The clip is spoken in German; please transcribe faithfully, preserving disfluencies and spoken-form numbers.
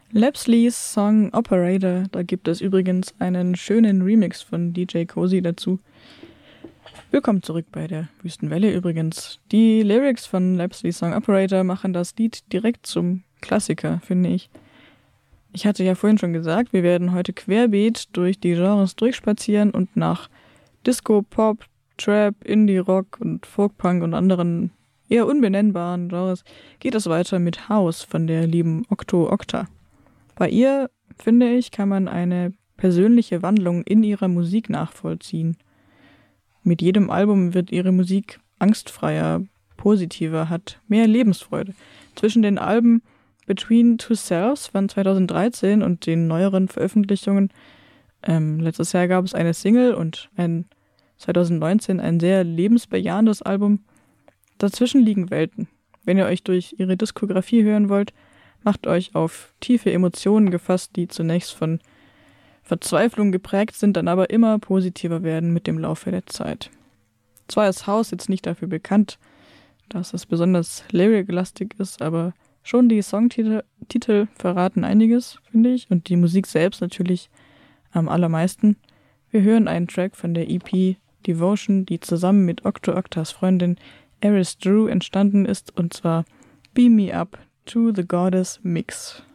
Lapsleys Song Operator, da gibt es übrigens einen schönen Remix von D J Cozy dazu. Willkommen zurück bei der Wüstenwelle übrigens. Die Lyrics von Lapsleys Song Operator machen das Lied direkt zum Klassiker, finde ich. Ich hatte ja vorhin schon gesagt, wir werden heute querbeet durch die Genres durchspazieren und nach Disco, Pop, Trap, Indie-Rock und Folkpunk und anderen eher unbenennbaren Genres geht es weiter mit House von der lieben Octo Octa. Bei ihr, finde ich, kann man eine persönliche Wandlung in ihrer Musik nachvollziehen. Mit jedem Album wird ihre Musik angstfreier, positiver, hat mehr Lebensfreude. Zwischen den Alben Between Two Selves von zweitausenddreizehn und den neueren Veröffentlichungen, ähm, letztes Jahr gab es eine Single und ein zweitausendneunzehn ein sehr lebensbejahendes Album. Dazwischen liegen Welten. Wenn ihr euch durch ihre Diskografie hören wollt, macht euch auf tiefe Emotionen gefasst, die zunächst von Verzweiflung geprägt sind, dann aber immer positiver werden mit dem Laufe der Zeit. Zwar ist House jetzt nicht dafür bekannt, dass es besonders lyric-lastig ist, aber schon die Songtitel Titel verraten einiges, finde ich, und die Musik selbst natürlich am allermeisten. Wir hören einen Track von der E P Devotion, die zusammen mit Octo Octas Freundin Eris Drew entstanden ist, und zwar Beam Me Up to the Goddess Mix.